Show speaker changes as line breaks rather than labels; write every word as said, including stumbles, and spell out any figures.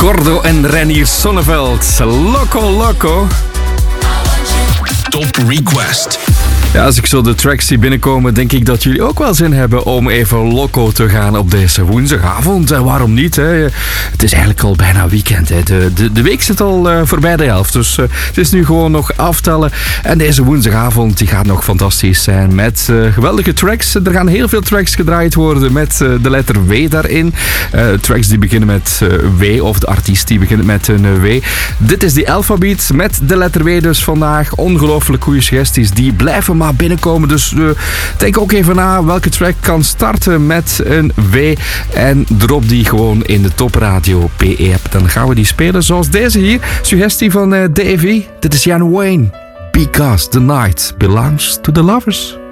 Gordo en Renier Sonneveld. Loco Loco.
Top Request.
Ja, als ik zo de tracks zie binnenkomen, denk ik dat jullie ook wel zin hebben om even loco te gaan op deze woensdagavond. En waarom niet? Hè? Het is eigenlijk al bijna weekend. Hè? De, de, de week zit al uh, voorbij de helft. Dus uh, het is nu gewoon nog aftellen. En deze woensdagavond die gaat nog fantastisch zijn met uh, geweldige tracks. Er gaan heel veel tracks gedraaid worden met uh, de letter W daarin. Uh, tracks die beginnen met uh, W of de artiest die begint met een uh, W. Dit is die Alphabeat met de letter W dus vandaag. Ongelooflijk goede suggesties. Die blijven maar binnenkomen. Dus uh, denk ook even na welke track kan starten met een W. En drop die gewoon in de Top Radio P E-app. Dan gaan we die spelen zoals deze hier. Suggestie van uh, Davy. Dit is Jan Wayne. Because the night belongs to the lovers.